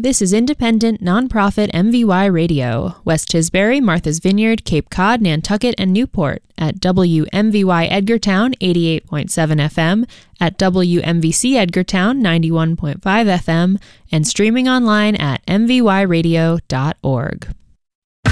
This is independent, nonprofit MVY Radio, West Tisbury, Martha's Vineyard, Cape Cod, Nantucket, and Newport at WMVY Edgartown 88.7 FM, at WMVC Edgartown 91.5 FM, and streaming online at mvyradio.org.